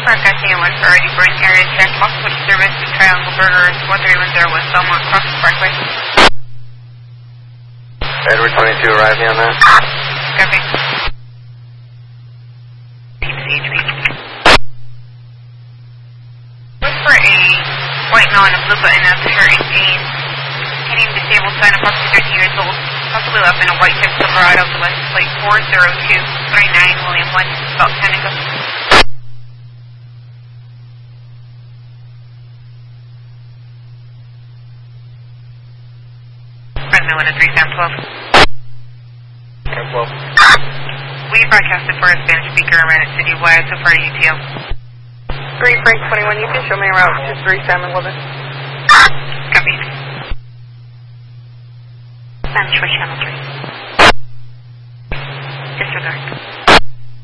Park SAM 1 for already Burn area check. Possible disturbance to Triangle Burgers 1310 West Belmont Cross Parkway. Edward 22 arriving on that. Copy. Look for a white non and blue button up here in Gain. Heading disabled sign approximately 13 years old. Possibly up in a white tip Silverado, the license plate 40239 William 1, about 10 ago. Fresno 103 Sam 12. Sam 12. We broadcasted for a Spanish speaker and ran it citywide, so far to UTL. 3 Frank 21, you can show me route to 3 Sam 11. Copy. Spanish for channel 3. Disregard.